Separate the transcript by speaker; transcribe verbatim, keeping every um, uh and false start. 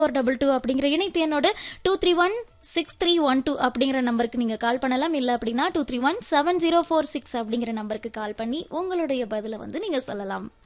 Speaker 1: Four double two அப்படிங்கிற இணைப்பு என்னோட two three one six three one two அப்படிங்கிற நம்பருக்கு நீங்கள் கால் பண்ணலாம். இல்லை அப்படின்னா two three one seven zero four six அப்படிங்கிற நம்பருக்கு கால் பண்ணி உங்களுடைய பதிலை வந்து நீங்கள் சொல்லலாம்.